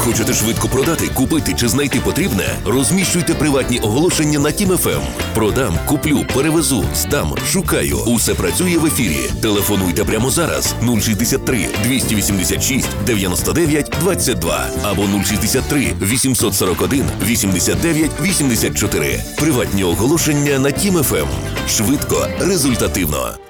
Хочете швидко продати, купити чи знайти потрібне? Розміщуйте приватні оголошення на Тім ФМ. Продам, куплю, перевезу, здам, шукаю. Усе працює в ефірі. Телефонуйте прямо зараз 063 286 99 22 або 063 841 89 84. Приватні оголошення на Тім ФМ. Швидко, результативно.